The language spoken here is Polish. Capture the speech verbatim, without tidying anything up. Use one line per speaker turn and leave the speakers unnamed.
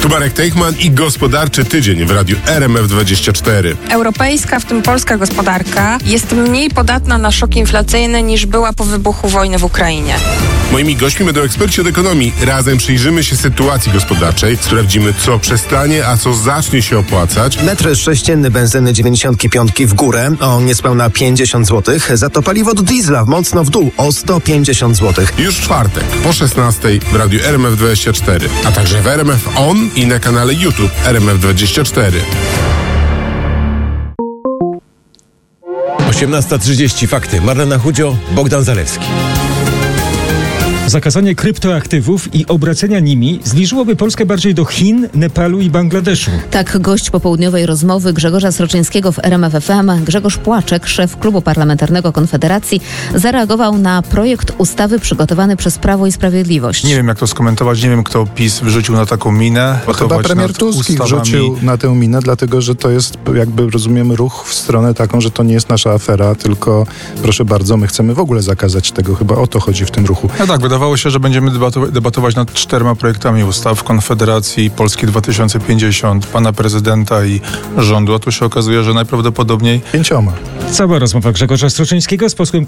Tu Marek Teichman i gospodarczy tydzień w radiu R M F dwadzieścia cztery.
Europejska, w tym polska gospodarka jest mniej podatna na szok inflacyjny niż była po wybuchu wojny w Ukrainie.
Moimi gośćmi będą eksperci od ekonomii. Razem przyjrzymy się sytuacji gospodarczej, sprawdzimy, co przestanie, a co zacznie się opłacać.
Metr sześcienny benzyny dziewięćdziesiąt pięć w górę o niespełna pięćdziesiąt złotych, za to paliwo do diesla mocno w dół o sto pięćdziesiąt złotych.
Już w czwartek po szesnastej w radiu R M F dwadzieścia cztery, a także w R M F On i na kanale YouTube R M F dwadzieścia cztery.
osiemnasta trzydzieści Fakty. Marlena Chudzio, Bogdan Zalewski.
Zakazanie kryptoaktywów i obracania nimi zbliżyłoby Polskę bardziej do Chin, Nepalu i Bangladeszu.
Tak gość popołudniowej rozmowy Grzegorza Sroczyńskiego w R M F F M, Grzegorz Płaczek, szef Klubu Parlamentarnego Konfederacji, zareagował na projekt ustawy przygotowany przez Prawo i Sprawiedliwość.
Nie wiem, jak to skomentować, nie wiem, kto PiS wrzucił na taką minę.
Chyba premier Tusk wrzucił na tę minę, dlatego że to jest, jakby rozumiem, ruch w stronę taką, że to nie jest nasza afera, tylko proszę bardzo, my chcemy w ogóle zakazać tego. Chyba o to chodzi w tym ruchu.
No tak, wydawało się, że będziemy debatować, debatować nad czterema projektami ustaw Konfederacji, Polski dwa tysiące pięćdziesiąt, pana prezydenta i rządu, a tu się okazuje, że najprawdopodobniej
pięcioma.
Cała rozmowa Grzegorza Sroczyńskiego z posłem